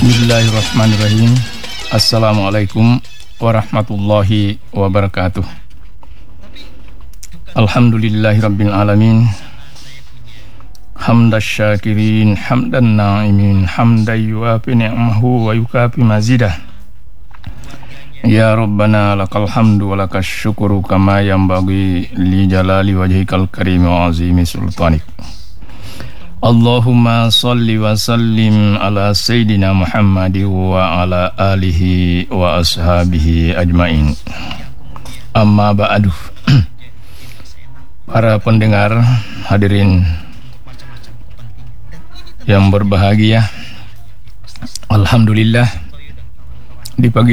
Bismillahirrahmanirrahim. Assalamualaikum warahmatullahi wabarakatuh. Alhamdulillahirabbil alamin. Hamdas syakirin, hamdan na'imin, hamdan yuafi ni'mahu wa yukafi mazidah. Ya Rabbana lakal hamdu wa lakas syukuru kama yanbaghi li jalali wajhikal karim wa azimi sultanik. Allahumma salli wa sallim ala Sayyidina Muhammad wa ala alihi wa ashabihi ajmain. Amma ba'du. Para pendengar, hadirin yang berbahagia, alhamdulillah di pagi